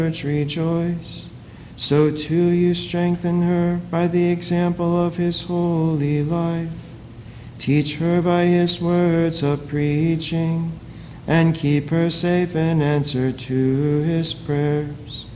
church rejoice. So too you strengthen her by the example of his holy life. Teach her by his words of preaching, and keep her safe in answer to his prayers.